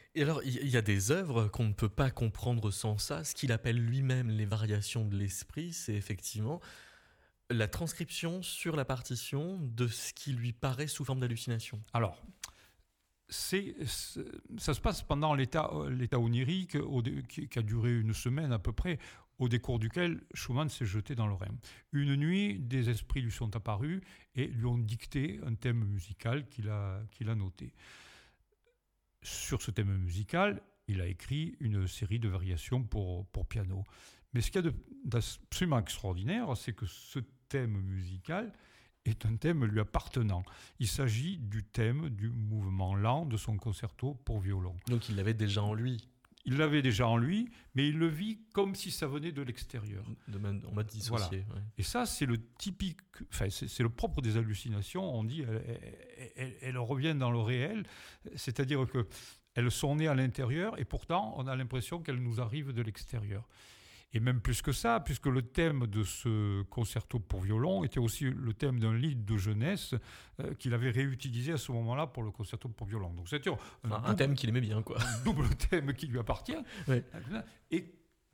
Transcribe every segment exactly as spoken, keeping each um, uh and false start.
Et alors, il y a des œuvres qu'on ne peut pas comprendre sans ça. Ce qu'il appelle lui-même les variations de l'esprit, c'est effectivement la transcription sur la partition de ce qui lui paraît sous forme d'hallucination. Alors, c'est, c'est, ça se passe pendant l'état, l'état onirique au, qui, qui a duré une semaine à peu près, au décours duquel Schumann s'est jeté dans le Rhin. Une nuit, des esprits lui sont apparus et lui ont dicté un thème musical qu'il a, qu'il a noté. Sur ce thème musical, il a écrit une série de variations pour, pour piano. Mais ce qu'il y a de, d'absolument extraordinaire, c'est que ce thème musical est un thème lui appartenant. Il s'agit du thème du mouvement lent de son concerto pour violon. Donc il l'avait déjà en lui. Il l'avait déjà en lui, mais il le vit comme si ça venait de l'extérieur. De man, en mode dissocié. Voilà. Ouais. Et ça, c'est le typique, enfin, c'est, c'est le propre des hallucinations. On dit, elles, elles, elles reviennent dans le réel, c'est-à-dire que elles sont nées à l'intérieur et pourtant, on a l'impression qu'elles nous arrivent de l'extérieur. Et même plus que ça, puisque le thème de ce concerto pour violon était aussi le thème d'un lied de jeunesse euh, qu'il avait réutilisé à ce moment-là pour le concerto pour violon. Donc c'est un, enfin, double, un thème qu'il aimait bien, quoi. Un double thème qui lui appartient. Ouais. Et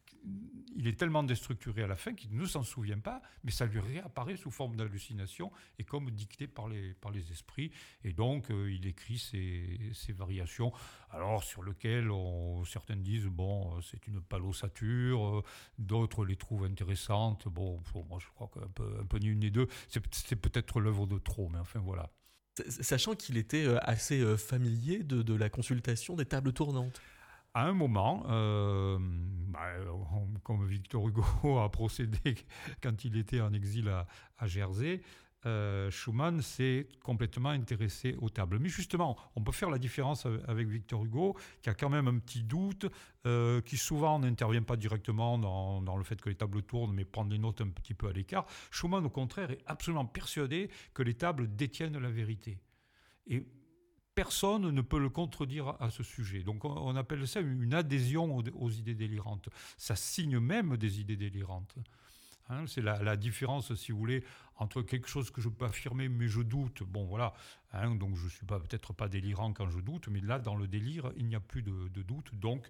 il est tellement déstructuré à la fin qu'il ne s'en souvient pas, mais ça lui réapparaît sous forme d'hallucination et comme dicté par les, par les esprits. Et donc, euh, il écrit ces, ces variations, alors sur lesquelles on, certains disent, bon, c'est une palossature, euh, d'autres les trouvent intéressantes. Bon, moi, je crois qu'un peu, un peu ni une ni deux, c'est, c'est peut-être l'œuvre de trop, mais enfin, voilà. Sachant qu'il était assez familier de, de la consultation des tables tournantes. À un moment, euh, bah, comme Victor Hugo a procédé quand il était en exil à, à Jersey, euh, Schumann s'est complètement intéressé aux tables. Mais justement, on peut faire la différence avec Victor Hugo, qui a quand même un petit doute, euh, qui souvent n'intervient pas directement dans, dans le fait que les tables tournent, mais prend des notes un petit peu à l'écart. Schumann, au contraire, est absolument persuadé que les tables détiennent la vérité. Et personne ne peut le contredire à ce sujet. Donc on appelle ça une adhésion aux, aux idées délirantes. Ça signe même des idées délirantes. Hein, c'est la, la différence, si vous voulez, entre quelque chose que je peux affirmer, mais je doute. Bon, voilà. Hein, donc je ne suis pas, peut-être pas délirant quand je doute, mais là, dans le délire, il n'y a plus de, de doute. Donc,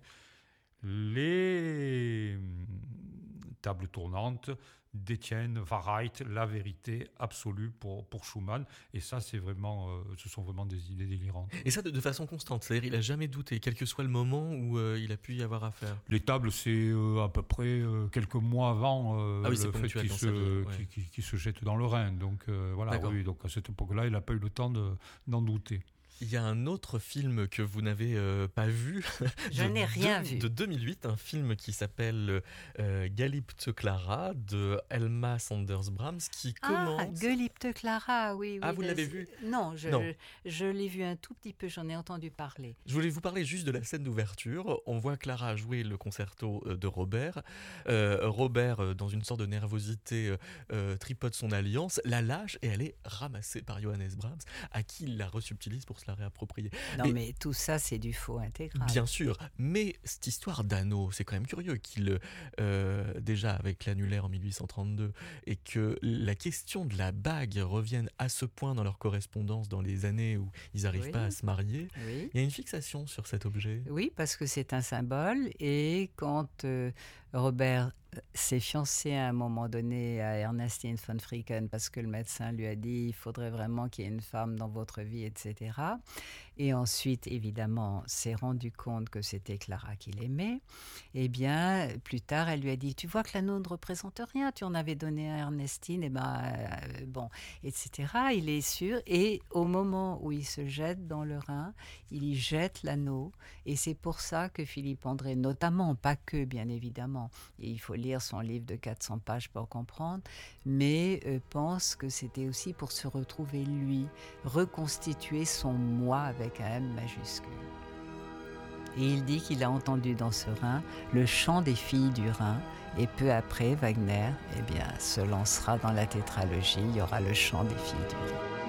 les tables tournantes détiennent, Wahrheit, la vérité absolue pour, pour Schumann. Et ça, c'est vraiment, euh, ce sont vraiment des idées délirantes. Et ça de, de façon constante, c'est-à-dire il n'a jamais douté, quel que soit le moment où euh, il a pu y avoir affaire. Les tables, c'est euh, à peu près euh, quelques mois avant euh, ah oui, le fait qu'il se, vie, ouais. qui, qui, qui se jette dans le Rhin. Donc euh, voilà, oui, donc à cette époque-là, il n'a pas eu le temps de, d'en douter. Il y a un autre film que vous n'avez euh, pas vu. Je n'ai rien de, vu. De deux mille huit, un film qui s'appelle euh, Geliebte Clara de Elma Sanders Brahms qui commence... Ah, Geliebte Clara, oui. oui ah, vous de... l'avez vu ? Non, je, non. Je, je l'ai vu un tout petit peu, j'en ai entendu parler. Je voulais vous parler juste de la scène d'ouverture. On voit Clara jouer le concerto de Robert. Euh, Robert, dans une sorte de nervosité, euh, tripote son alliance, la lâche et elle est ramassée par Johannes Brahms, à qui il la resubtilise pour se la réapproprier. Non, mais, mais tout ça, c'est du faux intégral. Bien sûr, mais cette histoire d'anneau, c'est quand même curieux qu'il, euh, déjà avec l'annulaire en mille huit cent trente-deux, et que la question de la bague revienne à ce point dans leur correspondance dans les années où ils n'arrivent oui. pas à se marier. Oui. Il y a une fixation sur cet objet. Oui, parce que c'est un symbole, et quand euh, Robert s'est fiancé à un moment donné à Ernestine von Fricken parce que le médecin lui a dit il faudrait vraiment qu'il y ait une femme dans votre vie, et cetera. Et ensuite, évidemment, s'est rendu compte que c'était Clara qu'il aimait. Eh bien, plus tard, elle lui a dit tu vois que l'anneau ne représente rien, tu en avais donné à Ernestine, et ben euh, bon, et cetera. Il est sûr. Et au moment où il se jette dans le Rhin, il y jette l'anneau. Et c'est pour ça que Philippe André, notamment, pas que, bien évidemment, et il faut lire son livre de quatre cents pages pour comprendre, mais euh, pense que c'était aussi pour se retrouver lui, reconstituer son moi avec un M majuscule. Et il dit qu'il a entendu dans ce Rhin le chant des filles du Rhin, et peu après, Wagner eh bien, se lancera dans la tétralogie, il y aura le chant des filles du Rhin.